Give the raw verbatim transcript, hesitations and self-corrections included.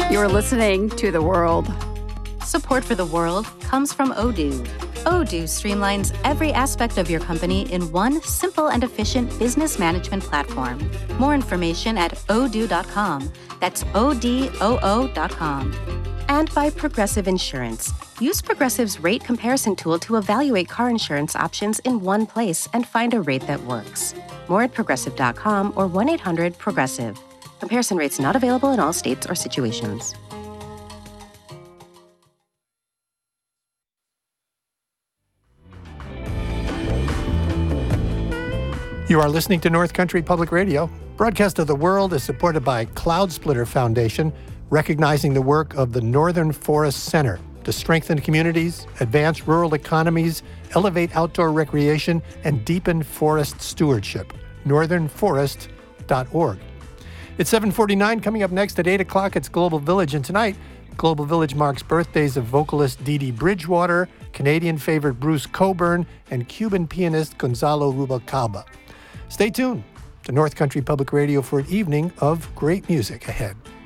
You're listening to The World. Support for The World comes from Odoo. Odoo streamlines every aspect of your company in one simple and efficient business management platform. More information at odoo dot com. That's O D O O dot com. And by Progressive Insurance. Use Progressive's rate comparison tool to evaluate car insurance options in one place and find a rate that works. More at progressive dot com or one eight hundred progressive. Comparison rates not available in all states or situations. You are listening to North Country Public Radio. Broadcast of the World is supported by Cloud Splitter Foundation, recognizing the work of the Northern Forest Center to strengthen communities, advance rural economies, elevate outdoor recreation, and deepen forest stewardship. northern forest dot org. It's seven forty-nine. Coming up next at eight o'clock, it's Global Village. And tonight, Global Village marks birthdays of vocalist Dee Dee Bridgewater, Canadian favorite Bruce Cockburn, and Cuban pianist Gonzalo Rubalcaba. Stay tuned to North Country Public Radio for an evening of great music ahead.